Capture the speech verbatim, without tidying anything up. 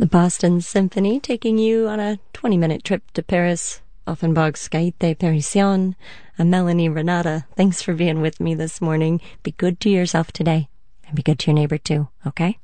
The Boston Symphony taking you on a twenty-minute trip to Paris. Offenbach's Gaite Parisienne. I'm Melanie Renata. Thanks for being with me this morning. Be good to yourself today, and be good to your neighbor too, okay?